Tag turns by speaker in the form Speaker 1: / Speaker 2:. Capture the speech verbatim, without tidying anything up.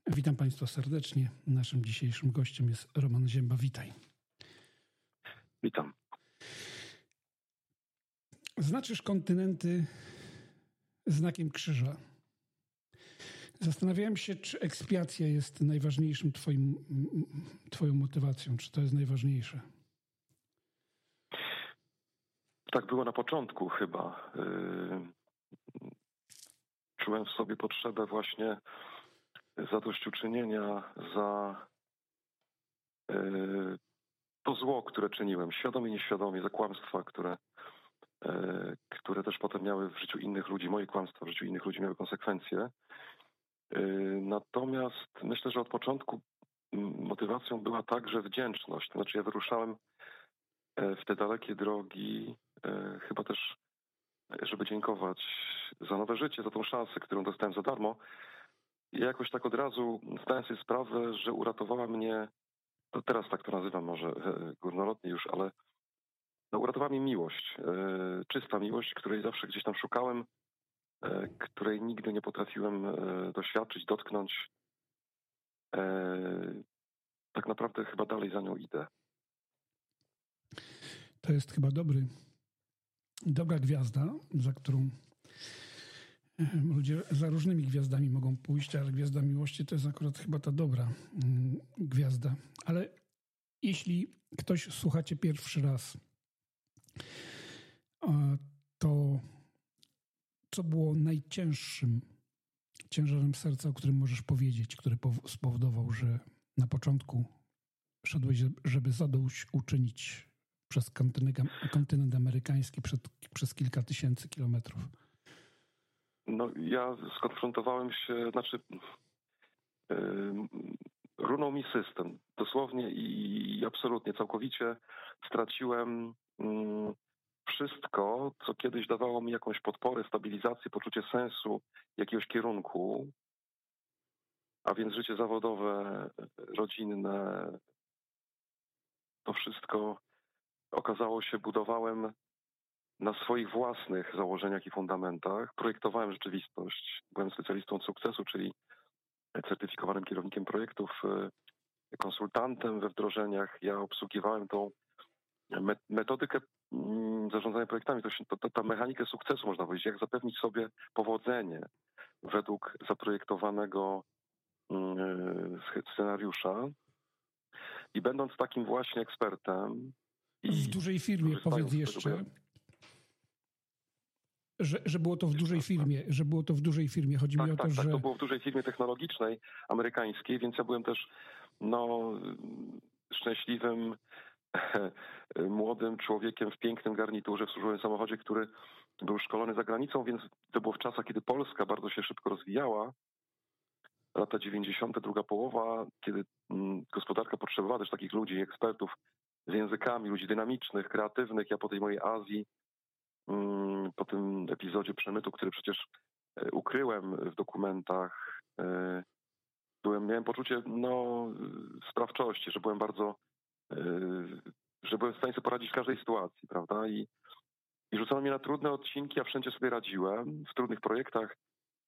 Speaker 1: Witam Państwa serdecznie. Naszym dzisiejszym gościem jest Roman Ziemba. Witaj.
Speaker 2: Witam.
Speaker 1: Znaczysz kontynenty znakiem krzyża. Zastanawiałem się, czy ekspiacja jest najważniejszym twoim, twoją motywacją. Czy to jest najważniejsze?
Speaker 2: Tak było na początku chyba. Czułem w sobie potrzebę właśnie zadośćuczynienia za to zło, które czyniłem, świadomie i nieświadomie, za kłamstwa, które, które też potem miały w życiu innych ludzi, moje kłamstwa w życiu innych ludzi miały konsekwencje. Natomiast myślę, że od początku motywacją była także wdzięczność. To znaczy ja wyruszałem w te dalekie drogi chyba też, żeby dziękować za nowe życie, za tą szansę, którą dostałem za darmo. I jakoś tak od razu zdałem sobie sprawę, że uratowała mnie, to teraz tak to nazywam może górnolotnie już, ale no, uratowała mnie miłość. Czysta miłość, której zawsze gdzieś tam szukałem, której nigdy nie potrafiłem doświadczyć, dotknąć. Tak naprawdę chyba dalej za nią idę.
Speaker 1: To jest chyba dobry, dobra gwiazda, za którą ludzie za różnymi gwiazdami mogą pójść, ale gwiazda miłości to jest akurat chyba ta dobra gwiazda. Ale jeśli ktoś słucha cię pierwszy raz, to co było najcięższym ciężarem serca, o którym możesz powiedzieć, który spowodował, że na początku szedłeś, żeby zadośćuczynić przez kontynent, kontynent amerykański przed, przez kilka tysięcy kilometrów?
Speaker 2: No ja skonfrontowałem się, znaczy yy, runął mi system. Dosłownie i, i absolutnie, całkowicie straciłem yy, wszystko, co kiedyś dawało mi jakąś podporę, stabilizację, poczucie sensu, jakiegoś kierunku, a więc życie zawodowe, rodzinne, to wszystko okazało się, budowałem na swoich własnych założeniach i fundamentach. Projektowałem rzeczywistość. Byłem specjalistą od sukcesu, czyli certyfikowanym kierownikiem projektów, konsultantem we wdrożeniach. Ja obsługiwałem tą metodykę zarządzania projektami, to, się, to, to ta mechanikę sukcesu, można powiedzieć, jak zapewnić sobie powodzenie według zaprojektowanego scenariusza. I będąc takim właśnie ekspertem... I
Speaker 1: w dużej firmie, powiedz jeszcze, że, że było to w dużej firmie, że było to w dużej firmie. Chodzi
Speaker 2: tak,
Speaker 1: mi o
Speaker 2: tak,
Speaker 1: to,
Speaker 2: tak,
Speaker 1: że...
Speaker 2: to było w dużej firmie technologicznej, amerykańskiej, więc ja byłem też no, szczęśliwym młodym człowiekiem w pięknym garniturze, w służbowym samochodzie, który był szkolony za granicą, więc to było w czasach, kiedy Polska bardzo się szybko rozwijała. Lata dziewięćdziesiąte, druga połowa, kiedy gospodarka potrzebowała też takich ludzi, ekspertów z językami, ludzi dynamicznych, kreatywnych. Ja po tej mojej Azji, po tym epizodzie przemytu, który przecież ukryłem w dokumentach, byłem, miałem poczucie no, sprawczości, że byłem bardzo, że byłem w stanie sobie poradzić w każdej sytuacji, prawda? I, i rzucono mnie na trudne odcinki, a wszędzie sobie radziłem, w trudnych projektach,